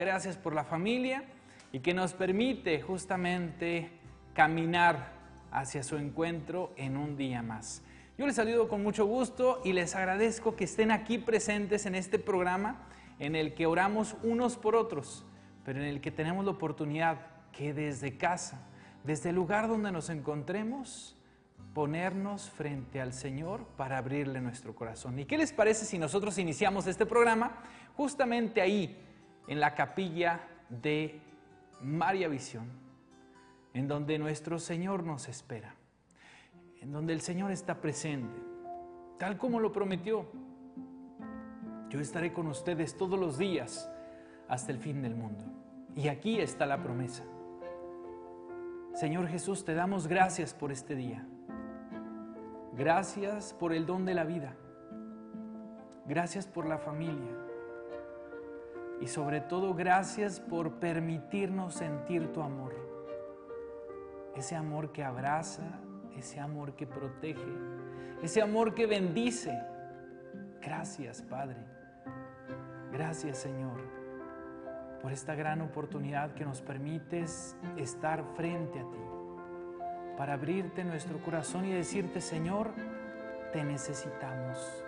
Gracias por la familia y que nos permite justamente caminar hacia su encuentro en un día más. Yo les saludo con mucho gusto y les agradezco que estén aquí presentes en este programa en el que oramos unos por otros, pero en el que tenemos la oportunidad que desde casa, desde el lugar donde nos encontremos, ponernos frente al Señor para abrirle nuestro corazón. ¿Y qué les parece si nosotros iniciamos este programa justamente ahí, en la capilla de María Visión, en donde nuestro Señor nos espera, en donde el Señor está presente, tal como lo prometió? Yo estaré con ustedes todos los días hasta el fin del mundo. Y aquí está la promesa. Señor Jesús, te damos gracias por este día. Gracias por el don de la vida. Gracias por la familia. Y sobre todo, gracias por permitirnos sentir tu amor. Ese amor que abraza, ese amor que protege, ese amor que bendice. Gracias, Padre. Gracias, Señor, por esta gran oportunidad que nos permites estar frente a ti, para abrirte nuestro corazón y decirte: Señor, te necesitamos.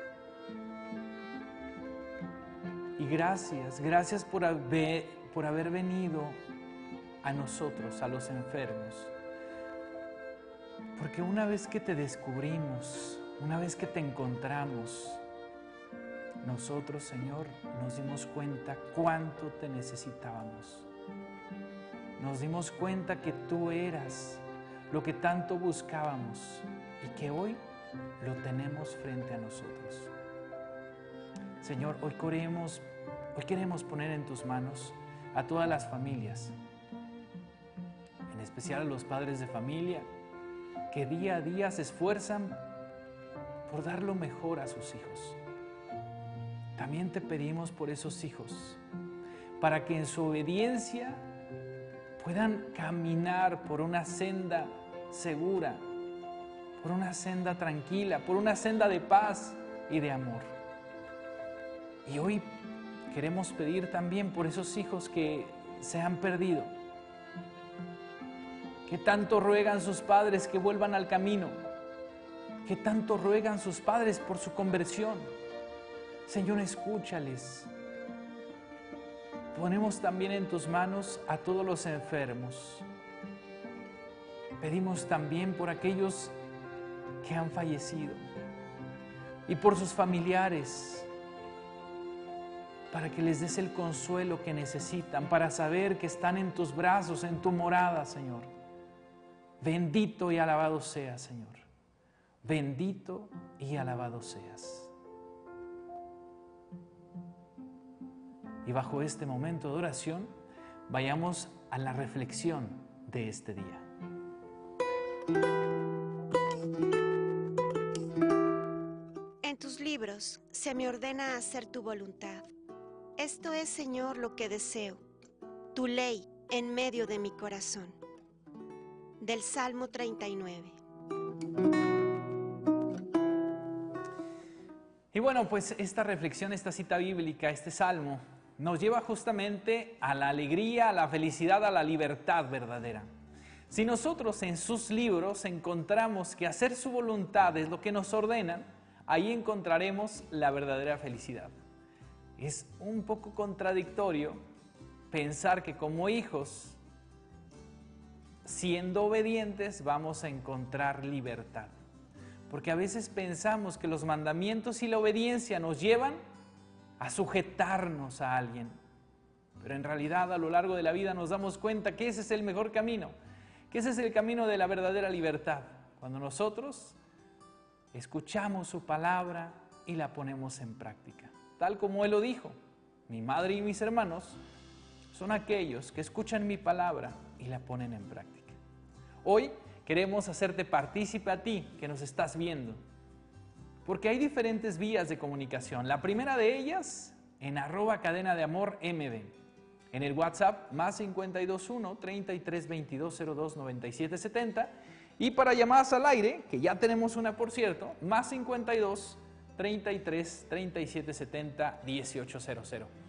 Y gracias por haber venido a nosotros, a los enfermos. Porque una vez que te descubrimos, una vez que te encontramos, nosotros, Señor, nos dimos cuenta cuánto te necesitábamos. Nos dimos cuenta que tú eras lo que tanto buscábamos y que hoy lo tenemos frente a nosotros. Señor, hoy queremos poner en tus manos a todas las familias, en especial a los padres de familia, que día a día se esfuerzan por dar lo mejor a sus hijos. También te pedimos por esos hijos, para que en su obediencia puedan caminar por una senda segura, por una senda tranquila, por una senda de paz y de amor. Y hoy queremos pedir también por esos hijos que se han perdido, que tanto ruegan sus padres que vuelvan al camino, que tanto ruegan sus padres por su conversión. Señor, escúchales. Ponemos también en tus manos a todos los enfermos. Pedimos también por aquellos que han fallecido y por sus familiares, para que les des el consuelo que necesitan, para saber que están en tus brazos, en tu morada, Señor. Bendito y alabado seas, Señor. Bendito y alabado seas. Y bajo este momento de oración, vayamos a la reflexión de este día. En tus libros se me ordena hacer tu voluntad. Esto es, Señor, lo que deseo, tu ley en medio de mi corazón. Del Salmo 39. Y bueno, pues esta reflexión, esta cita bíblica, este salmo, nos lleva justamente a la alegría, a la felicidad, a la libertad verdadera. Si nosotros en sus libros encontramos que hacer su voluntad es lo que nos ordenan, ahí encontraremos la verdadera felicidad. Es un poco contradictorio pensar que como hijos, siendo obedientes, vamos a encontrar libertad. Porque a veces pensamos que los mandamientos y la obediencia nos llevan a sujetarnos a alguien. Pero en realidad a lo largo de la vida nos damos cuenta que ese es el mejor camino, que ese es el camino de la verdadera libertad. Cuando nosotros escuchamos su palabra y la ponemos en práctica. Tal como Él lo dijo: mi madre y mis hermanos son aquellos que escuchan mi palabra y la ponen en práctica. Hoy queremos hacerte partícipe a ti que nos estás viendo, porque hay diferentes vías de comunicación. La primera de ellas en @cadenadeamormd, en el WhatsApp más 521 33 22 02 97 70, y para llamadas al aire, que ya tenemos una por cierto, más 52 33 37 70 1800.